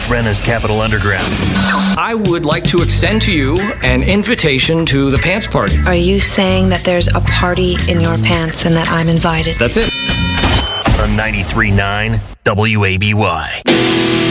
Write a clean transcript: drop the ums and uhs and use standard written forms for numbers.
Renna's Capital Underground. I would like to extend to you an invitation to the pants party. Are you saying that there's a party in your pants and that I'm invited? That's it. On 93.9 WABY.